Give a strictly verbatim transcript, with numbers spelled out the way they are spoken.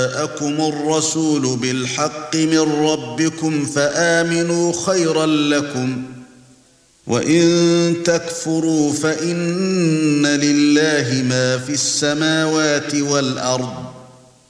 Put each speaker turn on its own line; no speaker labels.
جاءكم الرسول بالحق من ربكم فآمنوا خيرا لكم وإن تكفروا فإن لله ما في السماوات والأرض